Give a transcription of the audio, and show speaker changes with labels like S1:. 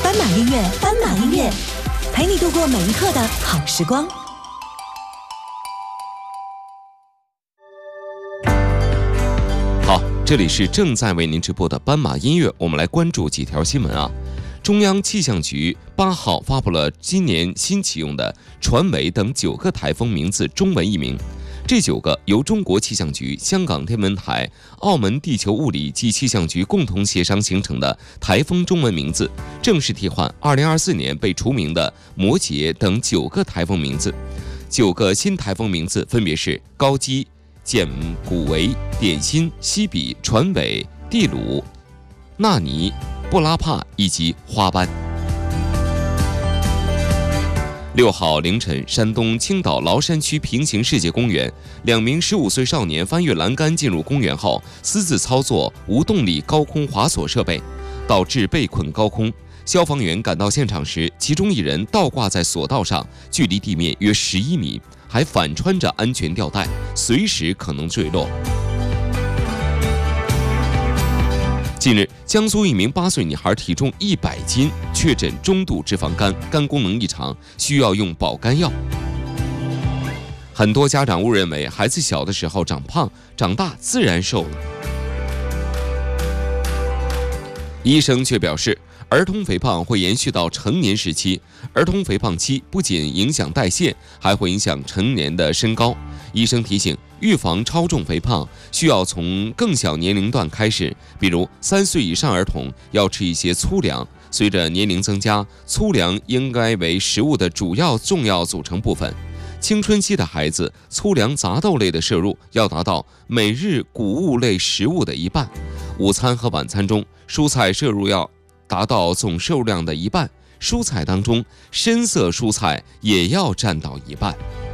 S1: 斑马音乐，斑马音乐，陪你度过每一刻的好时光。
S2: 好，这里是正在为您直播的斑马音乐，我们来关注几条新闻啊。中央气象局8号发布了今年新启用的传尾等9个台风名字中文译名。这9个由中国气象局、香港天文台、澳门地球物理及气象局共同协商形成的台风中文名字，正式替换2024年被除名的摩羯等9个台风名字。9个新台风名字分别是高基、简古维、点心、西比、传尾、蒂鲁、纳尼、布拉帕以及花斑。6号凌晨，山东青岛崂山区平行世界公园，2名15岁少年翻越栏杆进入公园后，私自操作无动力高空滑索设备，导致被困高空。消防员赶到现场时，其中1人倒挂在索道上，距离地面约11米，还反穿着安全吊带，随时可能坠落。近日，江苏一名8岁女孩体重100斤，确诊中度脂肪肝，肝功能异常，需要用保肝药。很多家长误认为孩子小的时候长胖，长大自然瘦了。医生却表示，儿童肥胖会延续到成年时期，儿童肥胖期不仅影响代谢，还会影响成年的身高。医生提醒，预防超重肥胖需要从更小年龄段开始，比如3岁以上儿童要吃一些粗粮。随着年龄增加，粗粮应该为食物的主要重要组成部分。青春期的孩子，粗粮杂豆类的摄入要达到每日谷物类食物的1半。午餐和晚餐中，蔬菜摄入要达到总摄入量的1半，蔬菜当中深色蔬菜也要占到1半。